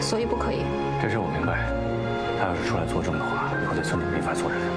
所以不可以。 这事我明白，他要是出来作证的话，以后在村里没法做人。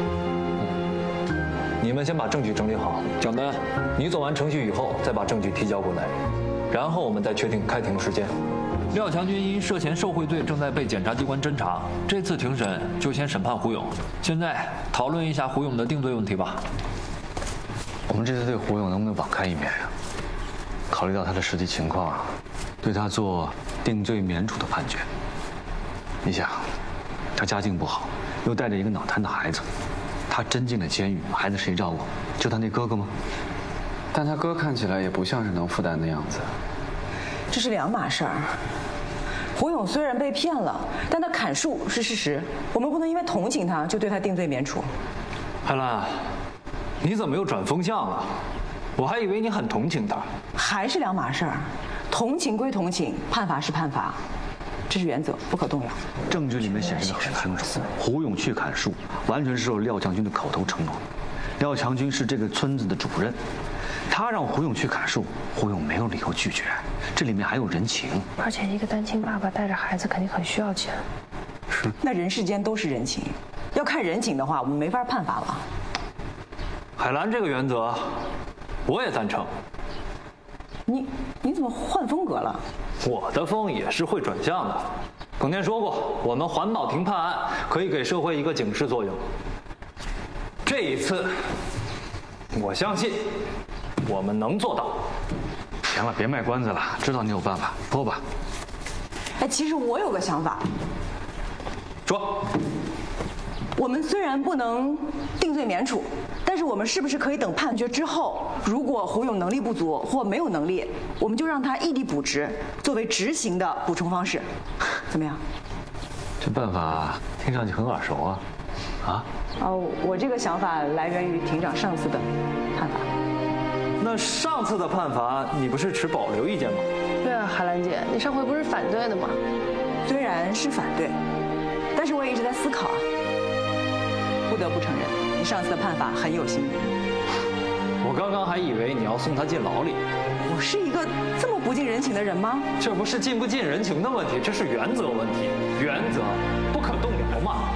你们先把证据整理好，蒋丹，你走完程序以后再把证据提交过来，然后我们再确定开庭时间。廖强军因涉嫌受贿罪正在被检察机关侦查，这次庭审就先审判胡勇。现在讨论一下胡勇的定罪问题吧。 我们这次对胡勇能不能网开一面呀？考虑到他的实际情况，对他做定罪免处的判决。你想，他家境不好，又带着一个脑瘫的孩子，他真进了监狱，孩子谁照顾？就他那哥哥吗？ 但他哥看起来也不像是能负担的样子。 这是两码事儿。胡勇虽然被骗了，但他砍树是事实，我们不能因为同情他就对他定罪免处。 海兰，你怎么又转风向了？我还以为你很同情他。 还是两码事儿，同情归同情，判罚是判罚，这是原则，不可动摇。 证据里面显示得很清楚，胡勇去砍树，完全是受廖强军的口头承诺。廖强军是这个村子的主任，他让胡勇去砍树，胡勇没有理由拒绝，这里面还有人情。 而且一个单亲爸爸带着孩子肯定很需要钱。 是。 那人世间都是人情，要看人情的话，我们没法判罚了。 海兰这个原则，我也赞成。 你怎么换风格了？ 我的风也是会转向的。耿天说过，我们环保庭判案可以给社会一个警示作用。这一次，我相信我们能做到。 行了，别卖关子了，知道你有办法，说吧。 哎，其实我有个想法。 说。 我们虽然不能定罪免处，但是我们是不是可以等判决之后，如果胡勇能力不足或没有能力，我们就让他异地补职，作为执行的补充方式，怎么样？ 这办法听上去很耳熟啊，啊？ 我这个想法来源于庭长上次的判罚。 那上次的判罚你不是持保留意见吗？ 对啊，海兰姐，你上回不是反对的吗？ 虽然是反对，但是我也一直在思考啊。不得不承认，你上次的判罚很有心意。 我刚刚还以为你要送他进牢里。 我是一个这么不近人情的人吗？ 这不是近不近人情的问题，这是原则问题，原则不可动摇嘛。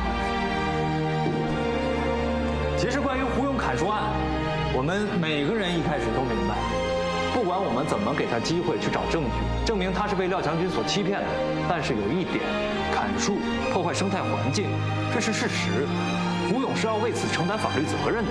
其实关于胡勇砍树案，我们每个人一开始都明白，不管我们怎么给他机会去找证据，证明他是被廖强军所欺骗的，但是有一点，砍树破坏生态环境，这是事实。胡勇是要为此承担法律责任的。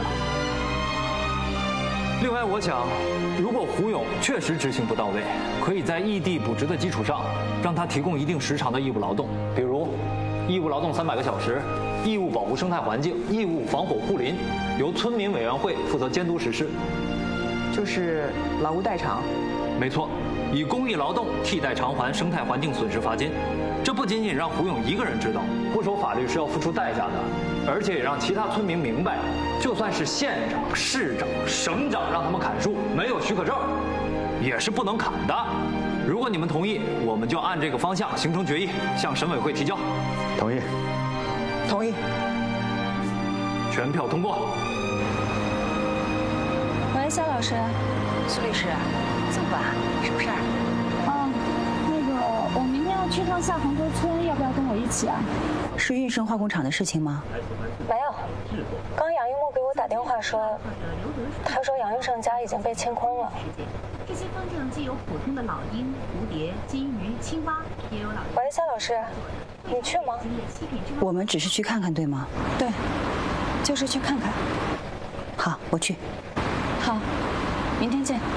另外，我想，如果胡勇确实执行不到位，可以在异地补职的基础上，让他提供一定时长的义务劳动，比如义务劳动300个小时，义务保护生态环境，义务防火护林，由村民委员会负责监督实施。 就是劳务代偿。 没错，以公益劳动替代偿还生态环境损失罚金。这不仅仅让胡勇一个人知道，不守法律是要付出代价的，而且也让其他村民明白，就算是县长、市长、省长让他们砍树，没有许可证，也是不能砍的。如果你们同意，我们就按这个方向形成决议，向省委会提交。 同意。 同意。 全票通过。 喂，肖老师， 苏律师，这么晚，什么事儿？ 我明天要去趟下杭州村，要不要跟我一起啊？ 是运生化工厂的事情吗？ 没有，刚杨玉木给我打电话说，他说杨玉胜家已经被清空了。 这些风筝既有普通的老鹰、蝴蝶、金鱼、青蛙，也有老。 喂，肖老师，你去吗？ 我们只是去看看，对吗？ 对，就是去看看。 好，我去。 好，明天见。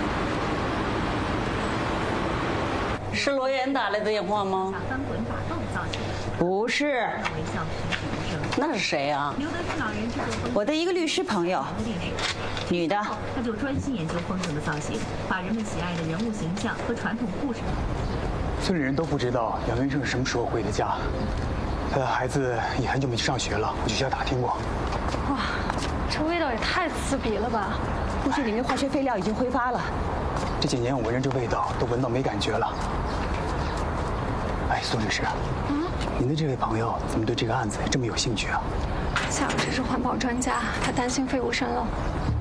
是罗岩打来的电话吗？不是，那是谁啊？我的一个律师朋友，女的。 他就专心研究风筝的造型，把人们喜爱的人物形象和传统故事。 村里人都不知道杨元胜是什么时候回的家，他的孩子也很久没去上学了，我去学校打听过。 哇，这味道也太刺鼻了吧！ 估计里面化学废料已经挥发了。 这几年我闻着这味道都闻到没感觉了。哎，苏律师，您的这位朋友怎么对这个案子这么有兴趣啊？ 夏老师是环保专家，他担心废物渗漏。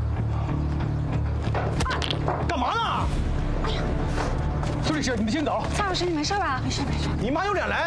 干嘛呢？哎呀，苏律师，你们先走。 夏老师，你没事吧？没事没事。 你妈有脸来！